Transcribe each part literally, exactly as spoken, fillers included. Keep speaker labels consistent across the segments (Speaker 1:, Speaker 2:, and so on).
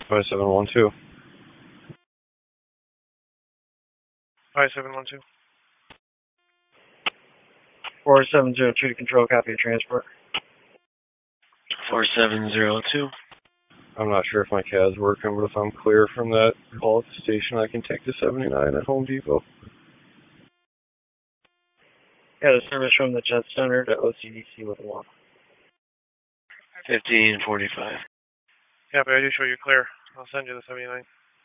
Speaker 1: five seven one two.
Speaker 2: five seven one two.
Speaker 3: four seven zero two to control, copy of transport.
Speaker 4: four seven zero two.
Speaker 1: I'm not sure if my C A D's working, but if I'm clear from that call at the station, I can take the seventy-nine at Home Depot.
Speaker 3: Got a service from the Jet Center to O C D C with a walk.
Speaker 4: fifteen forty-five.
Speaker 2: Yeah, but I do show you clear. I'll send you the seventy-nine.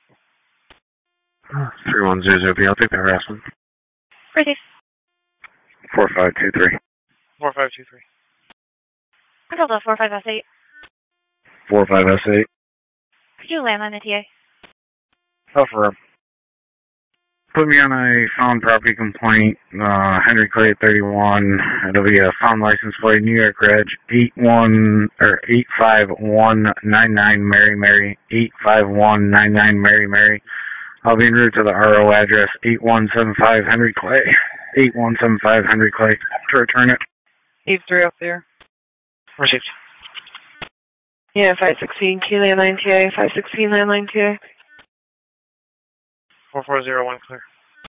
Speaker 1: three one zero zero B, I'll take that harassment.
Speaker 5: Receive.
Speaker 1: four five two three.
Speaker 2: four five two three.
Speaker 5: Delta four five S eight.
Speaker 1: four five S eight.
Speaker 5: Could you land on the T A?
Speaker 3: Affirm.
Speaker 6: Put me on a found property complaint, uh, Henry Clay at thirty-one. It'll be a found license plate, New York Reg, eight one or eight five one nine nine Mary Mary, eight five one nine nine Mary Mary. I'll be en route to the R O address, eight one seven five Henry Clay, eight one seven five Henry Clay, to return it.
Speaker 7: eight three up there.
Speaker 2: Received.
Speaker 7: Yeah, five sixteen, Q landline T A, five sixteen landline T A.
Speaker 2: four four zero one clear.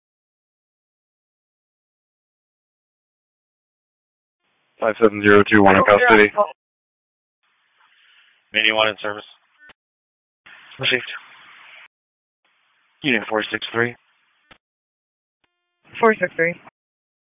Speaker 1: five seven zero two one in Cal City.
Speaker 4: Mini one in service.
Speaker 2: Received.
Speaker 4: Unit four six three.
Speaker 7: four six three.